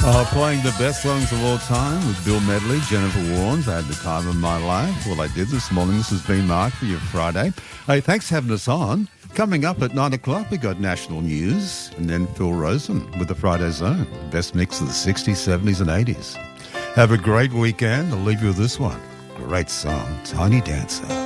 Playing the best songs of all time with Bill Medley, Jennifer Warnes. I had the time of my life. Well, I did this morning. This has been Mark for your Friday. Hey, thanks for having us on. Coming up at 9 o'clock, we got national news and then Phil Rosen with the Friday Zone. Best mix of the 60s, 70s and 80s. Have a great weekend. I'll leave you with this one. Great song, Tiny Dancer.